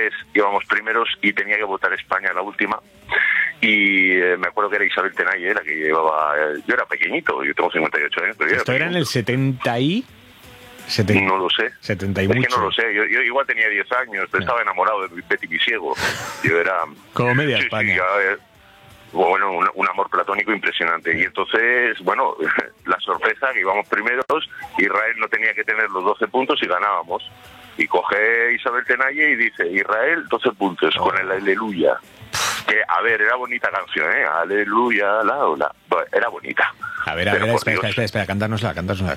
3 íbamos primeros y tenía que votar España la última. Y me acuerdo que era Isabel Tenalle la que llevaba... yo era pequeñito, yo tengo 58 años. Pero ¿Esto era en el 70 y...? No lo sé. 70 y es mucho. que no lo sé. Yo igual tenía 10 años, pero estaba enamorado de Betty Visiego. Yo era... Como media sí, España. Sí, bueno, un amor platónico impresionante. Y entonces, bueno, la sorpresa que íbamos primeros, Israel no tenía que tener los 12 puntos y ganábamos. Y coge Isabel Tenalle y dice, Israel, 12 puntos, con el Aleluya. Que, a ver, era bonita canción, ¿eh? Aleluya, la ola. Bueno, era bonita. A ver, espera, cantárnosla.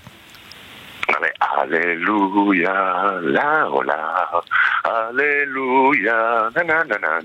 Vale, aleluya, la ola, aleluya, na na na na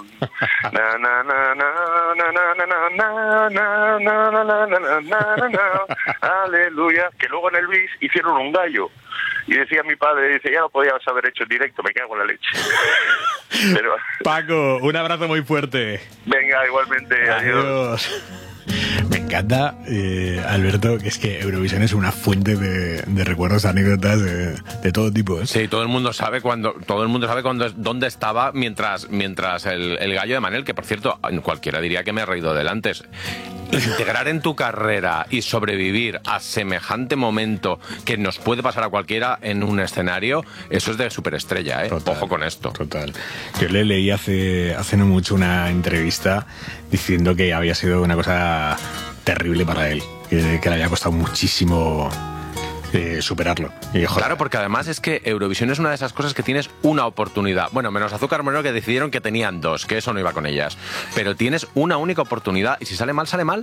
na na na na na na na na na na na na, aleluya. Que luego en el bis hicieron un gallo y decía mi padre, dice, ya lo podías haber hecho en directo, me cago en la leche. Pero... Paco, un abrazo muy fuerte. Venga, igualmente, adiós. Me encanta, Alberto, que es que Eurovisión es una fuente de recuerdos, anécdotas de todo tipo, ¿eh? Sí, todo el mundo sabe dónde estaba mientras el gallo de Manel, que por cierto, cualquiera diría que me he reído del antes. Integrar en tu carrera y sobrevivir a semejante momento que nos puede pasar a cualquiera en un escenario, eso es de superestrella, ¿eh? Total, ojo con esto. Total. Yo le leí hace no mucho una entrevista diciendo que había sido una cosa terrible para él, que le había costado muchísimo superarlo. Y, claro, porque además es que Eurovisión es una de esas cosas que tienes una oportunidad. Bueno, menos Azúcar Moreno, que decidieron que tenían 2, que eso no iba con ellas. Pero tienes una única oportunidad y si sale mal, sale mal.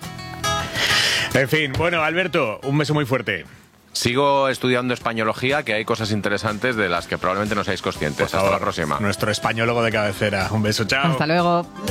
En fin, bueno, Alberto, un beso muy fuerte. Sigo estudiando españología, que hay cosas interesantes de las que probablemente no seáis conscientes. Hasta la próxima. Nuestro españólogo de cabecera. Un beso, chao. Hasta luego.